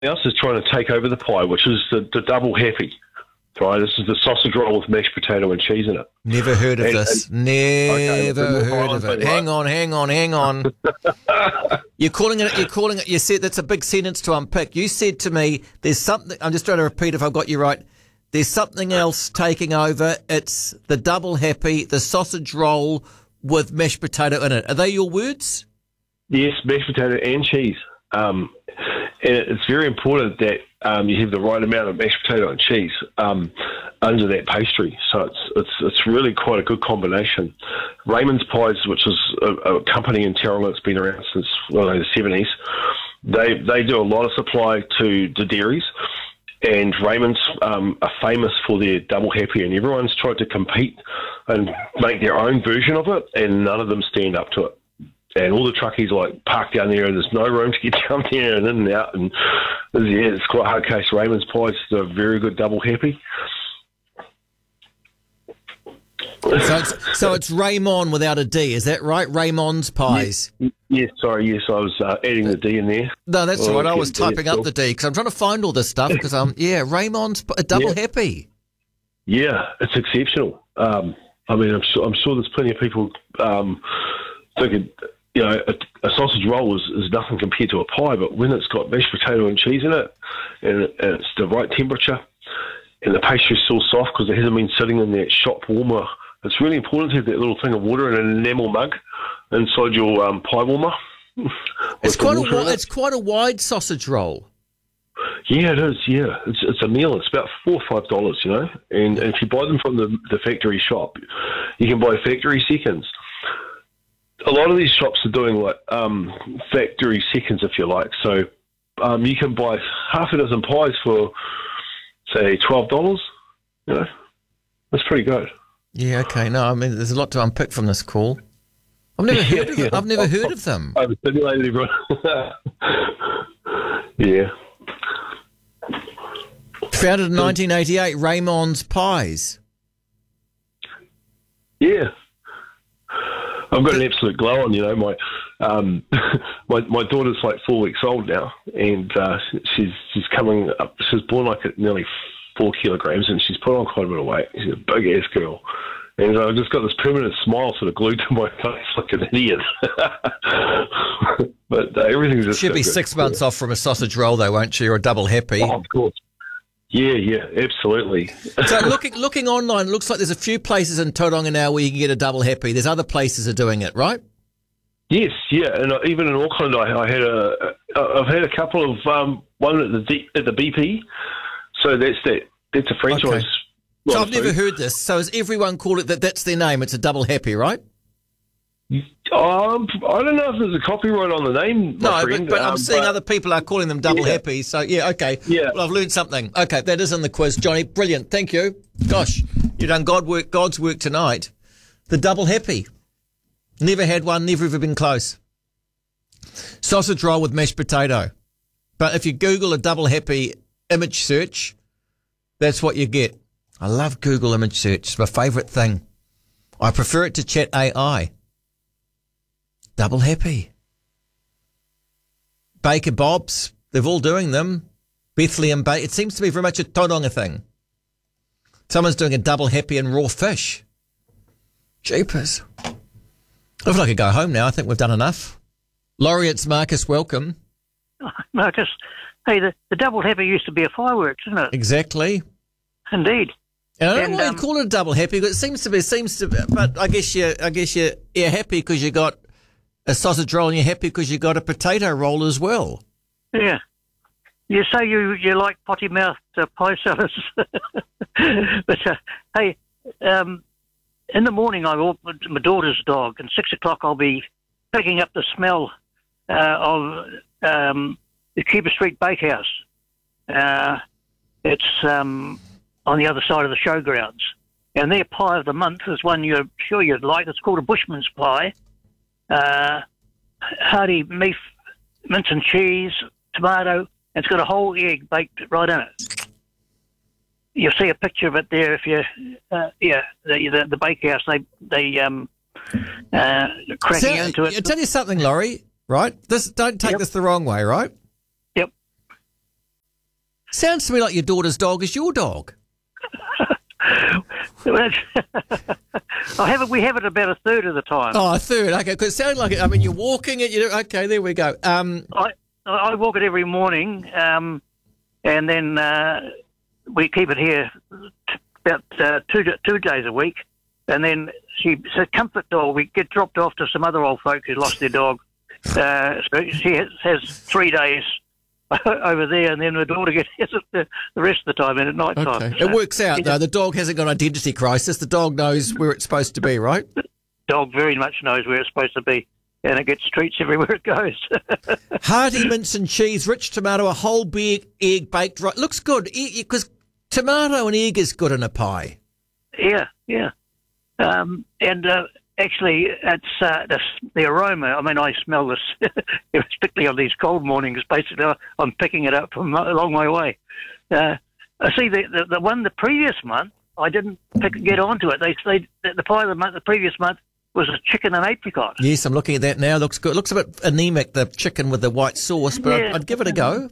else is trying to take over the pie, which is the double happy. Right, this is the sausage roll with mashed potato and cheese in it. Never heard of this. Never heard of it. Hang on. You're calling it. You said that's a big sentence to unpick. You said to me, "There's something." I'm just trying to repeat if I've got you right. There's something else taking over. It's the double happy, the sausage roll with mashed potato in it. Are they your words? Yes, mashed potato and cheese. And it's very important that you have the right amount of mashed potato and cheese under that pastry. So it's really quite a good combination. Raymond's Pies, which is a company in Tauranga that's been around since the 70s, they do a lot of supply to the dairies. And Raymond's are famous for their double happy, and everyone's tried to compete and make their own version of it, and none of them stand up to it. And all the truckies park down there, and there's no room to get down there and in and out. And it's quite a hard case. Raymond's Pies is a very good double happy. So it's Raymond without a D, is that right? Raymond's Pies. Yes, I was adding the D in there. No, that's right. I was typing up the D because I'm trying to find all this stuff because Raymond's a double happy. Yeah, it's exceptional. I'm sure there's plenty of people thinking, a sausage roll is nothing compared to a pie, but when it's got mashed potato and cheese in it, and it's the right temperature, and the pastry's still soft because it hasn't been sitting in that shop warmer, it's really important to have that little thing of water in an enamel mug inside your pie warmer. It's quite a wide sausage roll. Yeah, it is. Yeah, it's a meal. It's about $4 or $5, And if you buy them from the factory shop, you can buy factory seconds. A lot of these shops are doing factory seconds, if you like. So you can buy half a dozen pies for, say, $12. That's pretty good. Yeah. Okay. No, there's a lot to unpick from this call. I've never heard of them. I've never heard of them. I've stimulated everyone. Yeah. Founded in 1988, Raymond's Pies. Yeah. I've got an absolute glow on, my daughter's 4 weeks old now, and she's coming up. She's born at nearly 4 kilograms, and she's put on quite a bit of weight. She's a big ass girl, and I've just got this permanent smile sort of glued to my face like an idiot. But everything's just she'll be 6 months off from a sausage roll, though, won't she, or a double happy? Oh, of course. Yeah, absolutely. So looking online, it looks like there's a few places in Tauranga now where you can get a double happy. There's other places are doing it, right? Yes, yeah, and even in Auckland, I've had a couple of one at the BP. So that's a franchise. Okay. So I've never heard this. So has everyone called it that's their name? It's a double happy, right? I don't know if there's a copyright on the name. No, but I'm seeing other people are calling them double happy. So okay. Yeah. Well, I've learned something. Okay, that is in the quiz, Johnny. Brilliant. Thank you. Gosh, you've done God's work tonight. The double happy. Never had one. Never ever been close. Sausage roll with mashed potato. But if you Google a double happy image search, that's what you get. I love Google image search. It's my favourite thing. I prefer it to Chat AI. Double happy. Baker Bob's, they're all doing them. Bethlehem Bake. It seems to be very much a Tauranga thing. Someone's doing a double happy and raw fish. Jeepers. I feel like I could go home now. I think we've done enough. Laurie, it's Marcus. Welcome. Marcus, hey, the double happy used to be a fireworks, isn't it? Exactly. Indeed. And I don't know why you call it a double happy, but it seems to be, but I guess you're happy because you got a sausage roll and you're happy because you got a potato roll as well. Yeah. You say you like potty-mouthed pie sellers. But, hey, in the morning I walk my daughter's dog, and 6 o'clock I'll be picking up the smell of the Cooper Street Bakehouse. It's on the other side of the showgrounds. And their pie of the month is one you're sure you'd like. It's called a Bushman's Pie. Hearty beef, mince and cheese, tomato, and it's got a whole egg baked right in it. You'll see a picture of it there if you, the bakehouse, they cracking into it. I'll tell you something, Laurie, right? Don't take this the wrong way, right? Yep. Sounds to me like your daughter's dog is your dog. We have it about a third of the time. Oh, a third. Okay, because it sounds like it. I mean, you're walking it. Okay, there we go. I walk it every morning, and then we keep it here about 2 days a week. And then she's a comfort dog. We get dropped off to some other old folk who lost their dog. So she has 3 days over there, and then the daughter gets it the rest of the time and at night time. Okay. It works out, though. The dog hasn't got an identity crisis. The dog knows where it's supposed to be, right? The dog very much knows where it's supposed to be, and it gets treats everywhere it goes. Hearty mince and cheese, rich tomato, a whole egg baked right. Looks good, because tomato and egg is good in a pie. Yeah. Actually, it's the aroma. I mean, I smell this, particularly on these cold mornings. Basically, I'm picking it up from a long way. I see the one the previous month, I didn't get onto it. The pie the previous month was a chicken and apricot. Yes, I'm looking at that now. Looks good. Looks a bit anemic, the chicken with the white sauce, but yeah. I'd give it a go.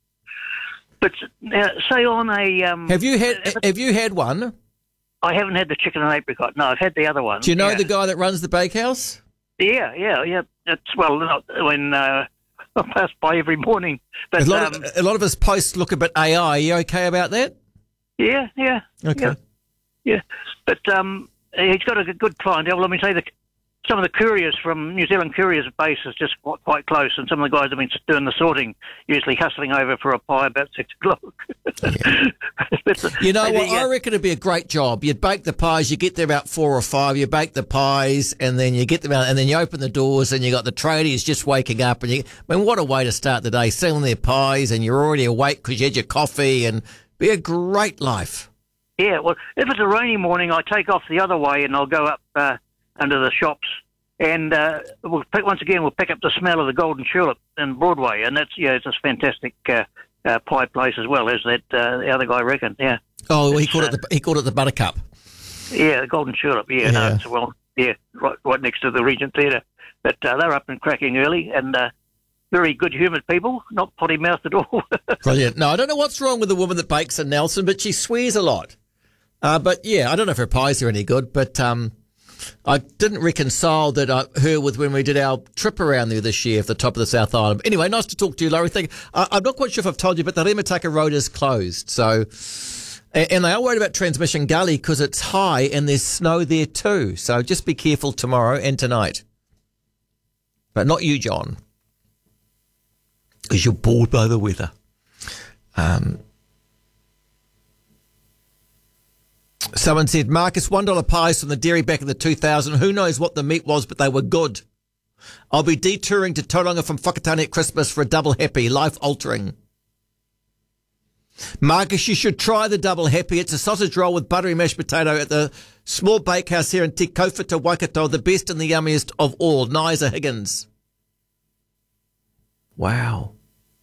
But say on a have you had one? I haven't had the chicken and apricot. No, I've had the other one. Do you know the guy that runs the bakehouse? Yeah. It's when I pass by every morning. But a lot of his posts look a bit AI. Are you okay about that? Yeah. Okay. Yeah. But he's got a good clientele. Let me say some of the couriers from New Zealand Couriers base is just quite close, and some of the guys have been doing the sorting, usually hustling over for a pie about 6 o'clock. Yeah. You know what? I reckon it'd be a great job. You'd bake the pies, you get there about 4 or 5, you bake the pies, and then you get them out, and then you open the doors, and you got the tradies just waking up. And what a way to start the day, selling their pies, and you're already awake because you had your coffee, and be a great life. Yeah, well, if it's a rainy morning, I take off the other way, and I'll go up under the shops, and we'll pick up the smell of the Golden Tulip in Broadway, and it's a fantastic pie place as well, as that the other guy reckoned. Yeah. Oh, he called it the Buttercup. Yeah, the Golden Tulip. Yeah, no, it's right next to the Regent Theatre. But they're up and cracking early, and very good-humoured people, not potty-mouthed at all. Brilliant. No, I don't know what's wrong with the woman that bakes in Nelson, but she swears a lot. But yeah, I don't know if her pies are any good, but I didn't reconcile her with when we did our trip around there this year at the top of the South Island. But anyway, nice to talk to you, Laurie. I'm not quite sure if I've told you, but the Remataka Road is closed. So, and they are worried about Transmission Gully because it's high and there's snow there too. So just be careful tomorrow and tonight. But not you, John, because you're bored by the weather. Someone said, Marcus, $1 pies from the dairy back in the 2000. Who knows what the meat was, but they were good. I'll be detouring to Tauranga from Whakatane at Christmas for a double happy, life-altering. Marcus, you should try the double happy. It's a sausage roll with buttery mashed potato at the small bakehouse here in Te Kaupata, Waikato, the best and the yummiest of all. Nisa Higgins. Wow.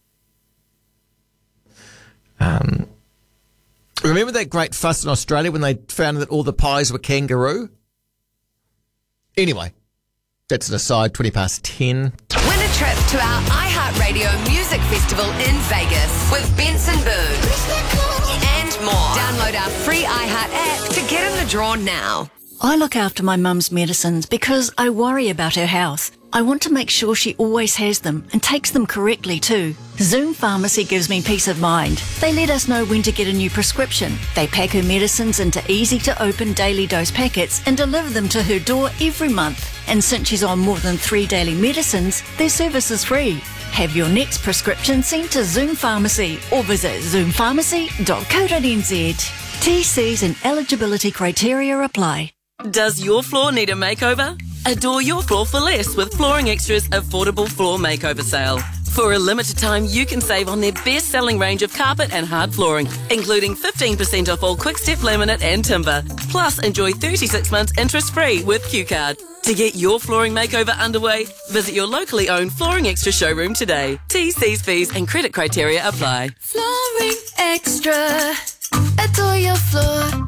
Remember that great fuss in Australia when they found that all the pies were kangaroo? Anyway, that's an aside, 10:20. Win a trip to our iHeartRadio Music Festival in Vegas with Benson Boone and more. Download our free iHeart app to get in the draw now. I look after my mum's medicines because I worry about her health. I want to make sure she always has them and takes them correctly too. Zoom Pharmacy gives me peace of mind. They let us know when to get a new prescription. They pack her medicines into easy-to-open daily dose packets and deliver them to her door every month. And since she's on more than 3 daily medicines, their service is free. Have your next prescription sent to Zoom Pharmacy or visit zoompharmacy.co.nz. TCs and eligibility criteria apply. Does your floor need a makeover? Adore your floor for less with Flooring Extra's affordable floor makeover sale. For a limited time, you can save on their best-selling range of carpet and hard flooring, including 15% off all quick-step laminate and timber. Plus, enjoy 36 months interest-free with Q-Card. To get your flooring makeover underway, visit your locally owned Flooring Extra showroom today. T's, fees and credit criteria apply. Flooring Extra. Adore your floor.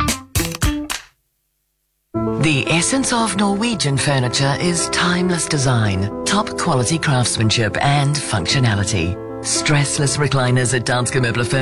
The essence of Norwegian furniture is timeless design, top quality craftsmanship and functionality. Stressless recliners at Danske Møbler